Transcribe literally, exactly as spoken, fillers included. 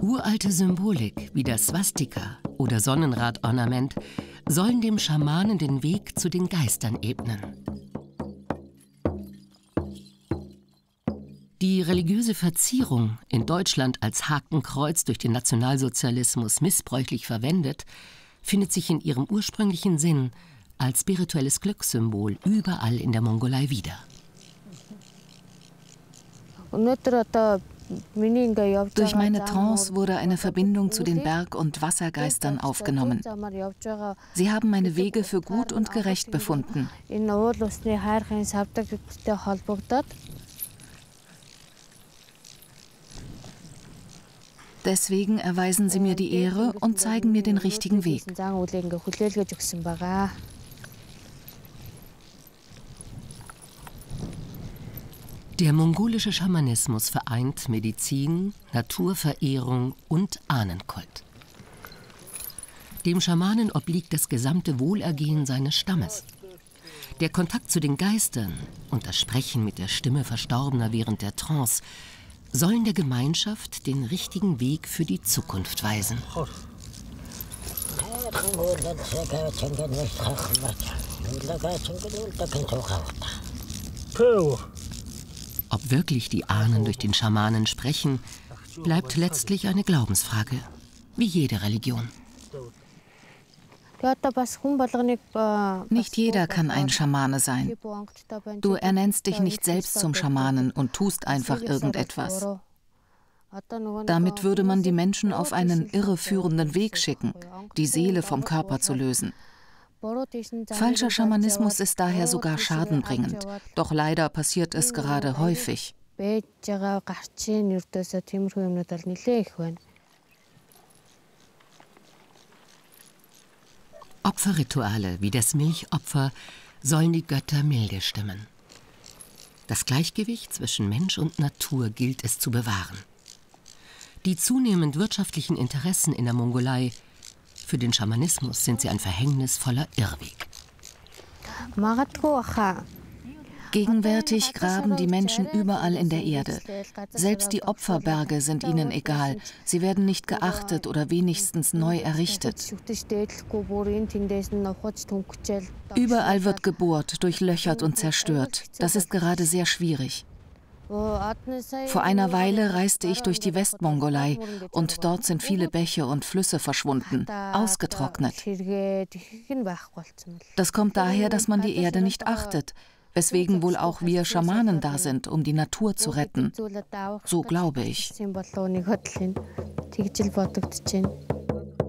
Uralte Symbolik wie das Swastika oder Sonnenradornament sollen dem Schamanen den Weg zu den Geistern ebnen. Die religiöse Verzierung, in Deutschland als Hakenkreuz durch den Nationalsozialismus missbräuchlich verwendet, findet sich in ihrem ursprünglichen Sinn als spirituelles Glückssymbol überall in der Mongolei wieder. Durch meine Trance wurde eine Verbindung zu den Berg- und Wassergeistern aufgenommen. Sie haben meine Wege für gut und gerecht befunden. Deswegen erweisen sie mir die Ehre und zeigen mir den richtigen Weg. Der mongolische Schamanismus vereint Medizin, Naturverehrung und Ahnenkult. Dem Schamanen obliegt das gesamte Wohlergehen seines Stammes. Der Kontakt zu den Geistern und das Sprechen mit der Stimme Verstorbener während der Trance sollen der Gemeinschaft den richtigen Weg für die Zukunft weisen. Ob wirklich die Ahnen durch den Schamanen sprechen, bleibt letztlich eine Glaubensfrage, wie jede Religion. Nicht jeder kann ein Schamane sein. Du ernennst dich nicht selbst zum Schamanen und tust einfach irgendetwas. Damit würde man die Menschen auf einen irreführenden Weg schicken, die Seele vom Körper zu lösen. Falscher Schamanismus ist daher sogar schadenbringend, doch leider passiert es gerade häufig. Opferrituale wie das Milchopfer sollen die Götter milde stimmen. Das Gleichgewicht zwischen Mensch und Natur gilt es zu bewahren. Die zunehmend wirtschaftlichen Interessen in der Mongolei, für den Schamanismus sind sie ein verhängnisvoller Irrweg. Gegenwärtig graben die Menschen überall in der Erde. Selbst die Opferberge sind ihnen egal. Sie werden nicht geachtet oder wenigstens neu errichtet. Überall wird gebohrt, durchlöchert und zerstört. Das ist gerade sehr schwierig. Vor einer Weile reiste ich durch die Westmongolei und dort sind viele Bäche und Flüsse verschwunden, ausgetrocknet. Das kommt daher, dass man die Erde nicht achtet, weswegen wohl auch wir Schamanen da sind, um die Natur zu retten. So glaube ich.